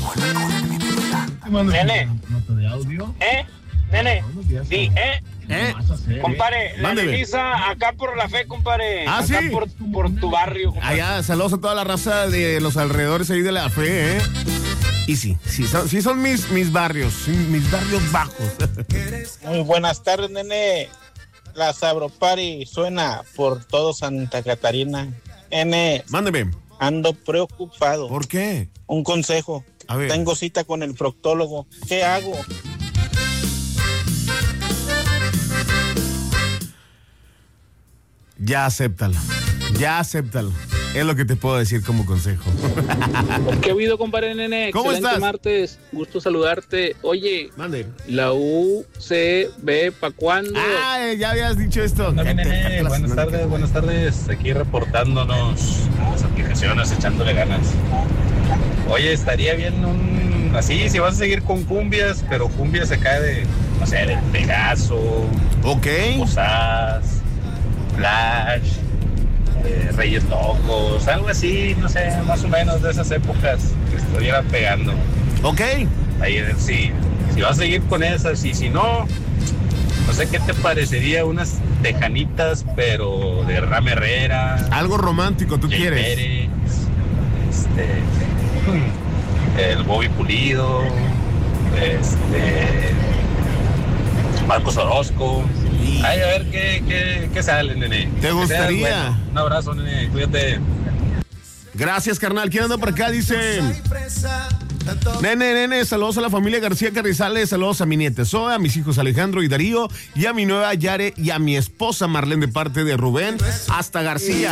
Nene. Nene. Sí, compadre, la Nelisa, acá por la Fe, compadre. Ah, acá sí. por tu barrio, compadre. Allá, saludos a toda la raza de los alrededores ahí de la Fe, Y sí son mis barrios bajos. Muy buenas tardes, nene. La Sabro Party suena por todo Santa Catarina. Nene. Mándeme. Ando preocupado. ¿Por qué? Un consejo. A ver. Tengo cita con el proctólogo. ¿Qué hago? Ya acéptalo. Es lo que te puedo decir como consejo. ¿Qué ha habido, compadre nene? ¿Cómo Excelente estás? Martes, gusto saludarte. Oye, Mande. la UCB, ¿pa' cuándo? Ah, ya habías dicho esto. Nene, buenas tardes. Aquí reportándonos a las aplicaciones, echándole ganas. Oye, estaría bien así, si vas a seguir con cumbias, pero cumbias acá de, no sé, de Pegaso, Ok. Posas, Flash, Reyes Locos, algo así, no sé, más o menos de esas épocas que estuvieran pegando. Ok. Ahí, sí, si vas a seguir con esas y si no sé qué te parecería unas tejanitas, pero de Ram Herrera. Algo romántico, tú Jay quieres. Pérez, el Bobby Pulido, Marcos Orozco. Ay, a ver qué sale, nene. ¿Te gustaría? Bueno. Un abrazo, nene, cuídate. Gracias, carnal. ¿Quién anda por acá? Dice... Nene, saludos a la familia García Carrizales, saludos a mi nieta Zoe, a mis hijos Alejandro y Darío, y a mi nueva Yare y a mi esposa Marlene de parte de Rubén, hasta García,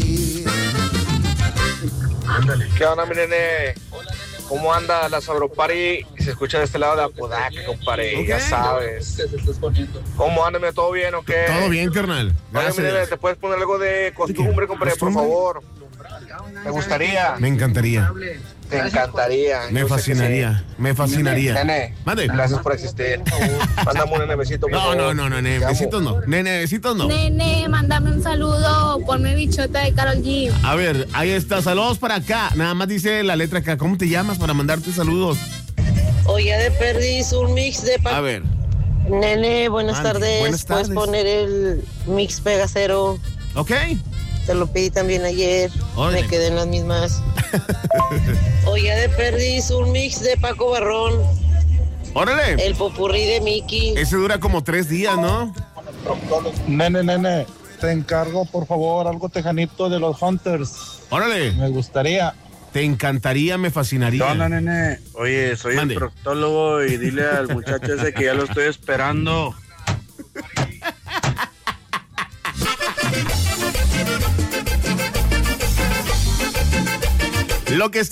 Ándale. ¿Qué onda, mi nene? ¿Cómo anda la Sabro Party? Se escucha de este lado de Apodaca, compadre, Ok. ya sabes. ¿Cómo anda? ¿Todo bien o qué? Todo bien, carnal. Oye, mi Gracias. nene, ¿te puedes poner algo de costumbre, compadre, por ¿Costumbre? favor? ¿Te gustaría? Me encantaría. Te encantaría. Me Yo sé que fascinaría. sí. Me fascinaría. Nene, Mande. gracias por existir. Mándame un nene besito, por favor. No, nene, Te amo. besitos no. Nene, besitos no. Nene, mándame un saludo, ponme bichota de Karol G. A ver, ahí está, saludos para acá. Nada más dice la letra acá. ¿Cómo te llamas para mandarte saludos? Oye, de perdiz un mix de A ver. Nene, buenas Mande. tardes. Buenas tardes. Puedes poner el mix Pegacero. Ok. Te lo pedí también ayer. Órale. Me quedé en las mismas. Oye, de perdiz un mix de Paco Barrón. Órale. El popurrí de Mickey. Ese dura como 3 días, ¿no? Nene, te encargo por favor algo tejanito de los Hunters. Órale. Me gustaría. Te encantaría, me fascinaría. ¿Qué onda, nene? Oye, soy Mande. el proctólogo y dile al muchacho ese que ya lo estoy esperando. Lo que